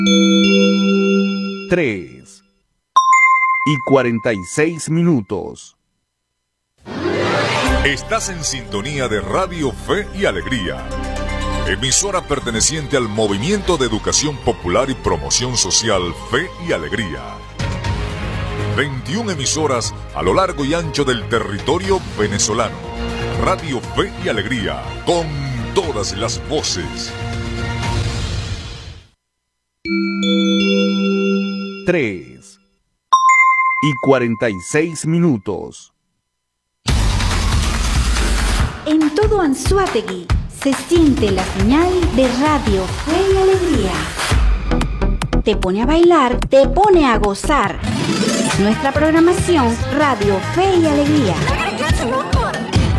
3:46. Estás en sintonía de Radio Fe y Alegría, emisora perteneciente al Movimiento de Educación Popular y Promoción Social Fe y Alegría. 21 emisoras a lo largo y ancho del territorio venezolano. Radio Fe y Alegría, con todas las voces. 3:46. En todo Anzoátegui se siente la señal de Radio Fe y Alegría. Te pone a bailar, te pone a gozar. Nuestra programación Radio Fe y Alegría.